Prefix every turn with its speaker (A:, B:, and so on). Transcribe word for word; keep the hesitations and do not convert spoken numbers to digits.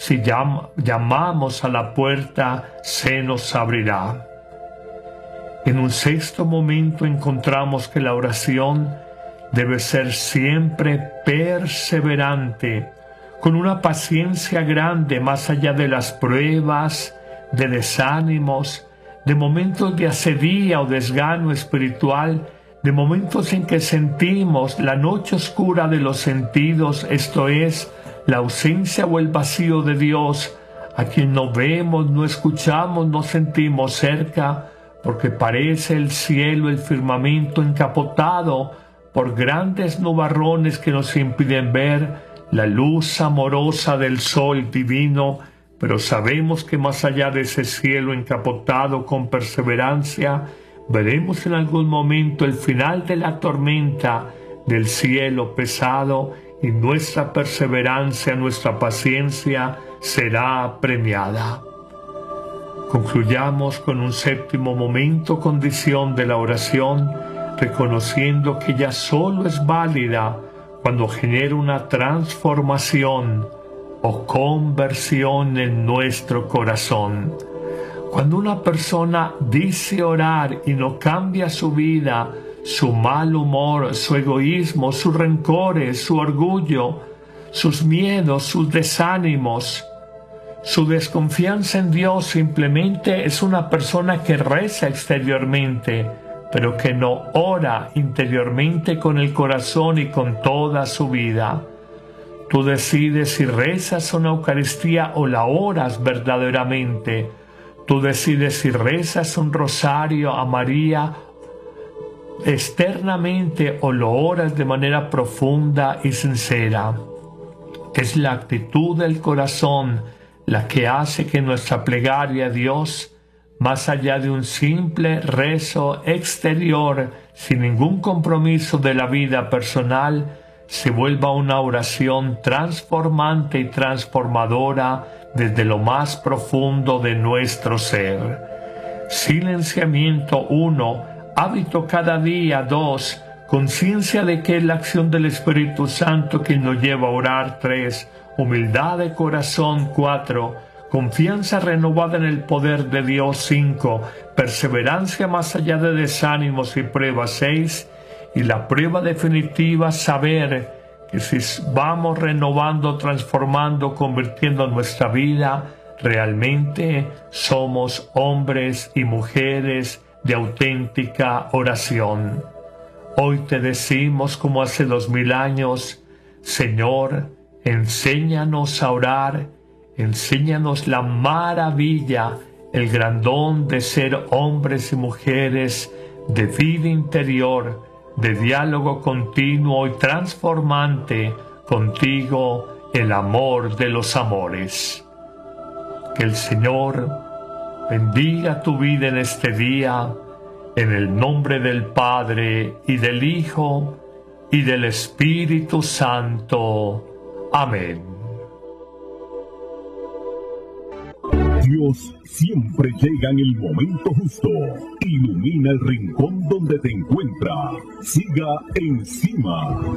A: si llam llamamos a la puerta, se nos abrirá. En un sexto momento encontramos que la oración debe ser siempre perseverante, con una paciencia grande más allá de las pruebas, de desánimos, de momentos de asedía o desgano espiritual, de momentos en que sentimos la noche oscura de los sentidos, esto es, la ausencia o el vacío de Dios, a quien no vemos, no escuchamos, no sentimos cerca, porque parece el cielo, el firmamento encapotado por grandes nubarrones que nos impiden ver la luz amorosa del sol divino, pero sabemos que más allá de ese cielo encapotado con perseverancia, veremos en algún momento el final de la tormenta del cielo pesado y nuestra perseverancia, nuestra paciencia será premiada. Concluyamos con un séptimo momento, condición de la oración, reconociendo que ella solo es válida cuando genera una transformación o conversión en nuestro corazón. Cuando una persona dice orar y no cambia su vida, su mal humor, su egoísmo, sus rencores, su orgullo, sus miedos, sus desánimos, su desconfianza en Dios, simplemente es una persona que reza exteriormente, pero que no ora interiormente con el corazón y con toda su vida. Tú decides si rezas una Eucaristía o la oras verdaderamente. Tú decides si rezas un rosario a María externamente o lo oras de manera profunda y sincera. Es la actitud del corazón la que hace que nuestra plegaria a Dios, más allá de un simple rezo exterior, sin ningún compromiso de la vida personal, se vuelva una oración transformante y transformadora desde lo más profundo de nuestro ser. Silenciamiento uno, hábito cada día dos, conciencia de que es la acción del Espíritu Santo quien nos lleva a orar tres, humildad de corazón cuatro, confianza renovada en el poder de Dios cinco, perseverancia más allá de desánimos y pruebas seis, y la prueba definitiva, saber que si vamos renovando, transformando, convirtiendo nuestra vida, realmente somos hombres y mujeres de auténtica oración. Hoy te decimos, como hace dos mil años, Señor, enséñanos a orar, enséñanos la maravilla, el gran don de ser hombres y mujeres de vida interior, de diálogo continuo y transformante contigo, el amor de los amores. Que el Señor bendiga tu vida en este día, en el nombre del Padre, y del Hijo, y del Espíritu Santo. Amén.
B: Dios siempre llega en el momento justo. Ilumina el rincón donde te encuentras. Siga encima.